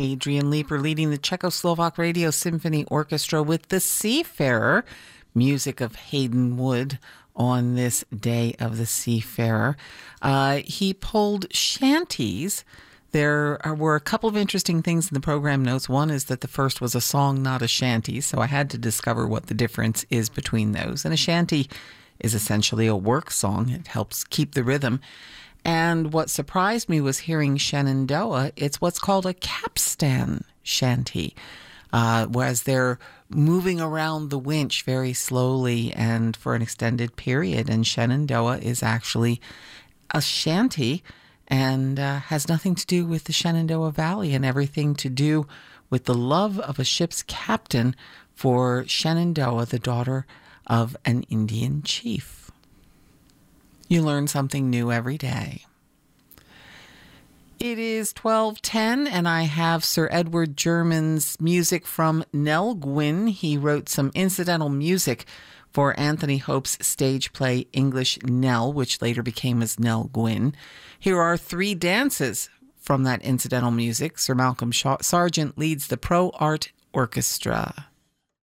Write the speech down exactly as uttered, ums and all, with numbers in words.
Adrian Leeper leading the Czechoslovak Radio Symphony Orchestra with The Seafarer, music of Hayden Wood on this day of the Seafarer. Uh, he pulled shanties. There were a couple of interesting things in the program notes. One is that the first was a song, not a shanty, so I had to discover what the difference is between those. And a shanty is essentially a work song. It helps keep the rhythm. And what surprised me was hearing Shenandoah. It's what's called a capstan shanty, uh, whereas they're moving around the winch very slowly and for an extended period. And Shenandoah is actually a shanty and uh, has nothing to do with the Shenandoah Valley and everything to do with the love of a ship's captain for Shenandoah, the daughter of an Indian chief. You learn something new every day. It is twelve ten, and I have Sir Edward German's music from Nell Gwyn. He wrote some incidental music for Anthony Hope's stage play English Nell, which later became as Nell Gwyn. Here are three dances from that incidental music. Sir Malcolm Sargent leads the Pro Art Orchestra.